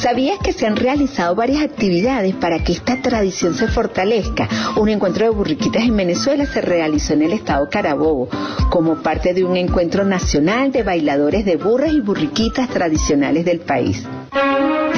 ¿Sabías que se han realizado varias actividades para que esta tradición se fortalezca? Un encuentro de burriquitas en Venezuela se realizó en el estado Carabobo, como parte de un encuentro nacional de bailadores de burras y burriquitas tradicionales del país.